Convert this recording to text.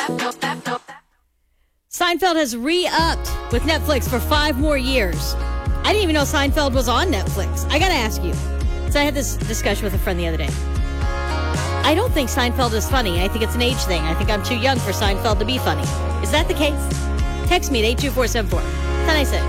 Seinfeld has re-upped with Netflix for 5 more years. I didn't even know Seinfeld was on Netflix. I gotta ask you. So I had this discussion with a friend the other day. I don't think Seinfeld is funny. I think it's an age thing. I think I'm too young for Seinfeld to be funny. Is that the case? Text me at 82474. 1096.